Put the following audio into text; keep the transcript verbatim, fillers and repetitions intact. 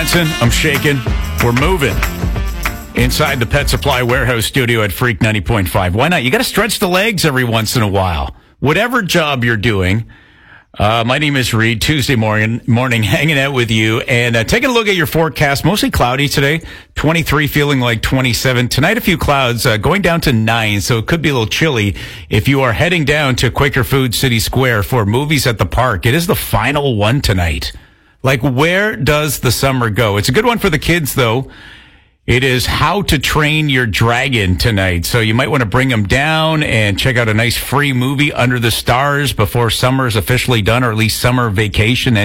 Jensen. I'm shaking. We're moving inside the Pet Supply Warehouse studio at Freak ninety point five. Why not? You got to stretch the legs every once in a while. Whatever job you're doing. Uh, my name is Reed. Tuesday morning, morning hanging out with you and uh, taking a look at your forecast. Mostly cloudy today. twenty-three, feeling like twenty-seven. Tonight, a few clouds uh, going down to nine, so it could be a little chilly if you are heading down to Quaker Food City Square for Movies at the Park. It is the final one tonight. Like, where does the summer go? It's a good one for the kids, though. It is How to Train Your Dragon tonight. So you might want to bring them down and check out a nice free movie under the stars before summer is officially done, or at least summer vacation.